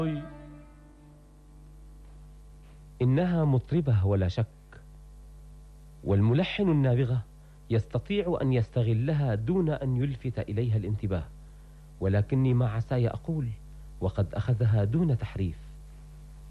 إنها مطربة ولا شك، والملحن النابغة يستطيع أن يستغلها دون أن يلفت إليها الانتباه، ولكني مع عساي أقول وقد أخذها دون تحريف.